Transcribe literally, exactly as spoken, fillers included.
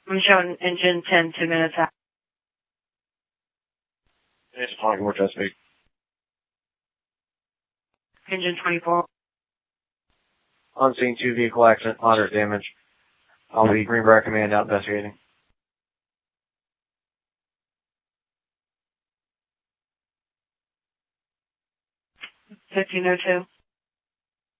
I'm showing engine ten, two minutes out. It's talking more Chesapeake. Engine twenty-four. On scene, two vehicle accident, moderate damage. I'll be Greenbrier Command out investigating. fifteen oh two.